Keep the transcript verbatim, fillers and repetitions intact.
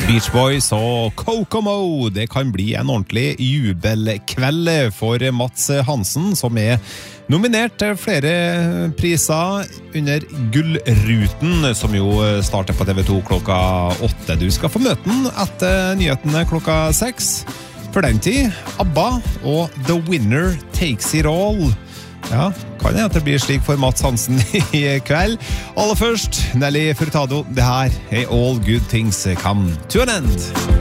Beach Boys og Kokomo. Det kan bli en ordentlig jubelkveld for Mats Hansen, som er nominert til flere priser under Gullruten, som jo starter på T V to klokka åtte. Du skal få møte den etter nyhetene klokka seks. For den tid, ABBA og The Winner Takes It All. Ja, kan det at det blir slik for Mats Hansen i kveld. Aller først, Nelly Furtado. Det her er All Good Things Come to an End.